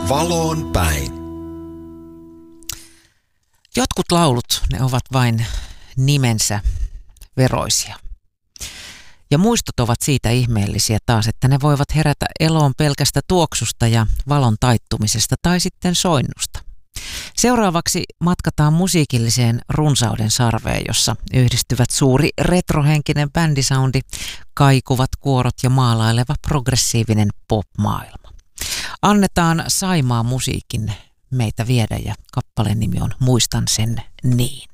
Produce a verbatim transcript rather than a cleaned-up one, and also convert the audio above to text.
Valoon päin. Jotkut laulut, ne ovat vain nimensä veroisia. Ja muistot ovat siitä ihmeellisiä taas, että ne voivat herätä eloon pelkästä tuoksusta ja valon taittumisesta tai sitten soinnusta. Seuraavaksi matkataan musiikilliseen runsauden sarveen, jossa yhdistyvät suuri retrohenkinen bändisoundi, kaikuvat kuorot ja maalaileva progressiivinen pop-maailma. Annetaan Saimaa musiikin meitä viedä ja kappaleen nimi on Muistan sen niin.